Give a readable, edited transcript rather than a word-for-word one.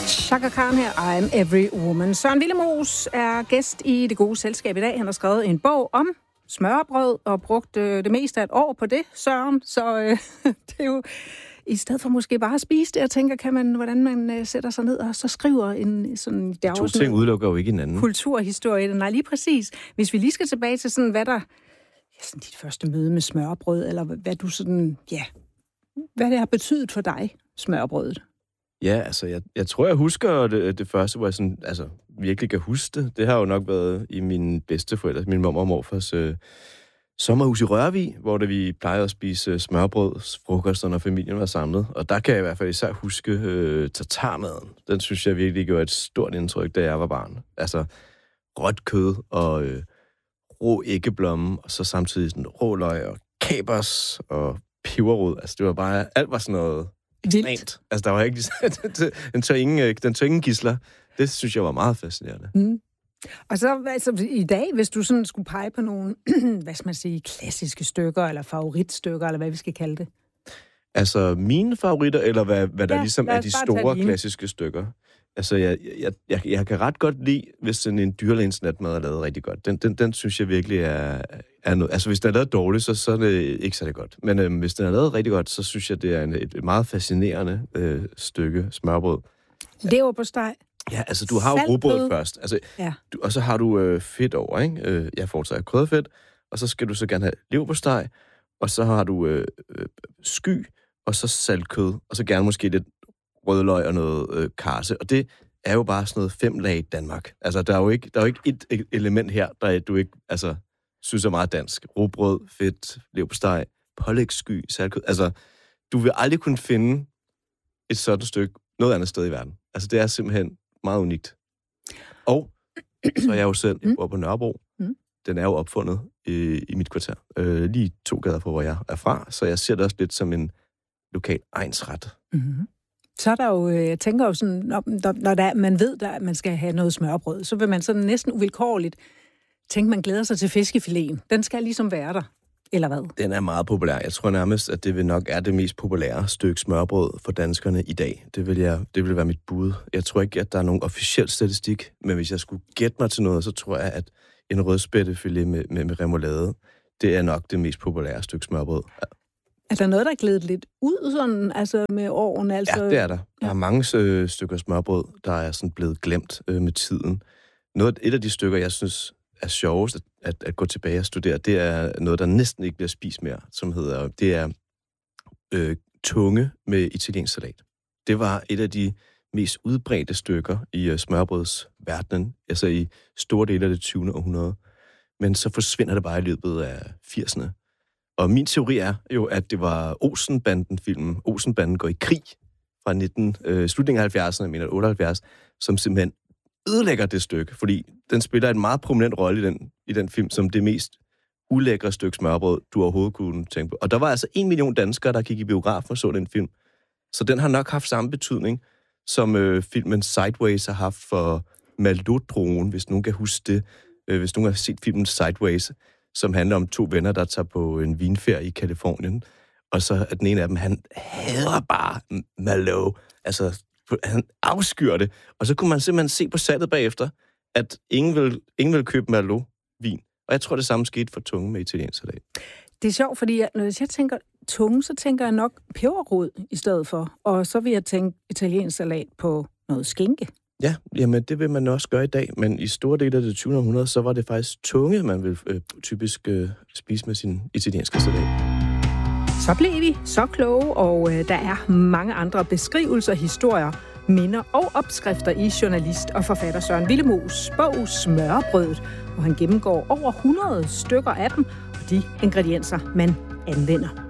Chaka Khan her, I'm Every Woman. Søren Willemoes er gæst i Det Gode Selskab i dag. Han har skrevet en bog om smørrebrød og brugt det meste af et år på det, Søren. Så det er jo, i stedet for måske bare at spise det, jeg tænker, hvordan man sætter sig ned og så skriver en sådan... Der to ting udelukker jo ikke hinanden. Kulturhistorie. Nej, lige præcis. Hvis vi lige skal tilbage til sådan, hvad der... sådan dit første møde med smørrebrød, eller hvad du sådan... Ja, hvad det har betydet for dig, smørrebrødet. Ja, altså, jeg tror, jeg husker det første, hvor jeg sådan, altså, virkelig kan huske det. Det har jo nok været i mine bedsteforældre, min mormor og morfars sommerhus i Rørvig, hvor vi plejede at spise smørbrød, frokoster, når familien var samlet. Og der kan jeg i hvert fald især huske tartarmaden. Den synes jeg virkelig gjorde et stort indtryk, da jeg var barn. Altså, rødt kød og rå æggeblomme, og så samtidig sådan råløg og kapers og peberrod. Altså, det var bare, alt var sådan noget... ekstremt. Altså, der var ikke... den tør ingen gidsler. Det synes jeg var meget fascinerende. Mm. Og så altså, i dag, hvis du sådan skulle pege på nogle, hvad skal man sige, klassiske stykker, eller favoritstykker, eller hvad vi skal kalde det? Altså, mine favoritter, eller hvad der ligesom er de store klassiske stykker? Altså, jeg kan ret godt lide, hvis sådan en dyrlægens natmad er lavet rigtig godt. Den synes jeg virkelig er noget. Altså, hvis den er lavet dårligt, så er det ikke særlig godt. Men hvis den er lavet rigtig godt, så synes jeg, det er et meget fascinerende stykke smørbrød. Leverpostej. Ja, altså, du har jo rugbrød først. Altså, ja. Og så har du fedt over, ikke? Jeg foretrækker krydderfedt, og så skal du så gerne have leverpostej, og så har du sky, og så saltkød, og så gerne måske lidt rødløg og noget karse, og det er jo bare sådan noget 5 lag Danmark. Altså, der er jo ikke et element her, der du ikke synes er meget dansk. Rugbrød, fedt, leverpostej, pålægssky, saltkød. Altså, du vil aldrig kunne finde et sådan stykke noget andet sted i verden. Altså, det er simpelthen meget unikt. Og så er jeg jo selv, jeg bor på Nørrebro. Den er jo opfundet i mit kvarter. Lige 2 gader fra, hvor jeg er fra, så jeg ser det også lidt som en lokal egnsret. Mm-hmm. Så er der jo, jeg tænker jo sådan, når man ved, at man skal have noget smørbrød, så vil man sådan næsten uvilkårligt tænke, man glæder sig til fiskefileten. Den skal ligesom være der, eller hvad? Den er meget populær. Jeg tror nærmest, at det vil nok er det mest populære stykke smørbrød for danskerne i dag. Det vil være mit bud. Jeg tror ikke, at der er nogen officiel statistik, men hvis jeg skulle gætte mig til noget, så tror jeg, at en rødspættefilet med remoulade, det er nok det mest populære stykke smørbrød. Ja. Er der noget, der er glædet lidt ud sådan, altså med årene? Altså... Ja, det er der. Der er mange stykker smørbrød, der er sådan blevet glemt med tiden. Et af de stykker, jeg synes er sjovest at gå tilbage og studere, det er noget, der næsten ikke bliver spist mere, det er tunge med italiensk salat. Det var et af de mest udbredte stykker i smørbrødsverdenen, altså i store dele af det 20. århundrede. Men så forsvinder det bare i løbet af 80'erne. Og min teori er jo, at det var Olsen-banden-filmen. Olsen-banden går i krig fra slutningen af 70'erne, jeg mener 78, som simpelthen ødelægger det stykke, fordi den spiller en meget prominent rolle i den film, som det mest ulækre stykke smørbrød, du overhovedet kunne tænke på. Og der var altså 1 million danskere, der gik i biografen og så den film. Så den har nok haft samme betydning, som filmen Sideways har haft for Malodroen, hvis nogen kan huske det. Hvis nogen har set filmen Sideways, som handler om 2 venner, der tager på en vinferie i Kalifornien. Og så er den ene af dem, han hader bare Malo. Altså, han afskyr det. Og så kunne man simpelthen se på salget bagefter, at ingen vil købe Malo-vin. Og jeg tror, det samme skete for tunge med italiensk salat. Det er sjovt, fordi når jeg tænker tunge, så tænker jeg nok peberrod i stedet for. Og så vil jeg tænke italiensk salat på noget skinke. Ja, jamen det vil man også gøre i dag, men i store dele af det 20. århundrede, så var det faktisk tunge, man vil typisk spise med sin italienske salat. Så blev vi så kloge, og der er mange andre beskrivelser, historier, minder og opskrifter i journalist og forfatter Søren Willemoes bog Smørrebrødet, hvor han gennemgår over 100 stykker af dem og de ingredienser, man anvender.